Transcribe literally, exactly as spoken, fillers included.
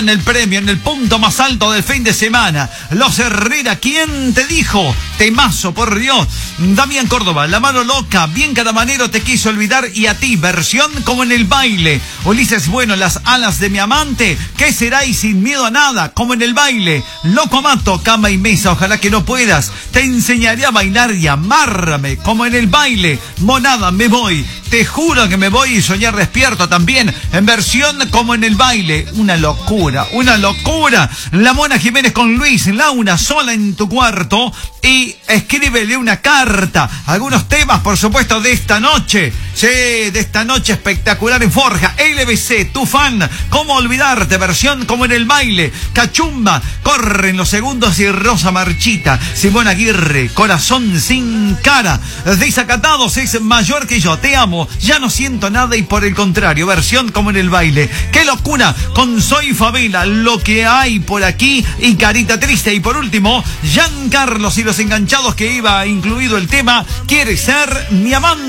En el premio, en el punto más alto del fin de semana, Los Herrera, ¿quién te dijo? Temazo, por Dios. Damián Córdoba, La Mano Loca, Bien Caramanero te quiso olvidar y a ti, versión como en el baile. Ulises Bueno, Las Alas de mi amante, ¿qué será? Y Sin miedo a nada, como en el baile. Loco Amato, Cama y Mesa, ojalá que no puedas. Te enseñaré a bailar y amárrame, como en el baile. Monada, me voy. Te juro que me voy y soñar despierto también, en versión como en el baile. Una locura, una locura. La Mona Jiménez con Luis Launa, Sola en tu cuarto. Y escríbele una carta. Algunos temas, por supuesto, de esta noche. Sí, de esta noche espectacular en Forja. L B C, tu fan. ¿Cómo olvidarte? Versión como en el baile. Cachumba, Corren los segundos y Rosa Marchita. Simón Aguirre, Corazón sin cara. Desacatados, es mayor que yo. Te amo. Ya no siento nada y por el contrario, versión como en el baile. ¡Qué locura! Con Soy Favela, Lo que hay por aquí y Carita Triste. Y por último, Giancarlos y los Enganchados, que iba incluido el tema Quiere ser mi amante.